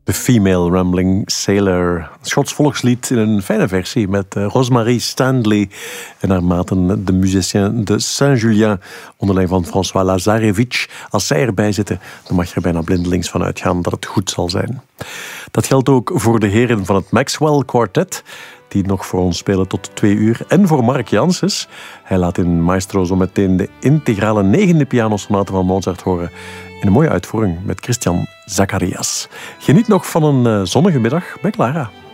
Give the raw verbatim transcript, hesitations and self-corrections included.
The Female Rambling Sailor. Schots volkslied in een fijne versie met uh, Rosemary Stanley en haar maten de musiciens de Saint-Julien onder leiding van François Lazarevich. Als zij erbij zitten, dan mag je er bijna blindelings van uitgaan dat het goed zal zijn. Dat geldt ook voor de heren van het Maxwell Quartet, die nog voor ons spelen tot twee uur. En voor Mark Janssens. Hij laat in Maestro zo meteen de integrale negende pianosonate van Mozart horen. In een mooie uitvoering met Christian Zacharias. Geniet nog van een zonnige middag bij Clara.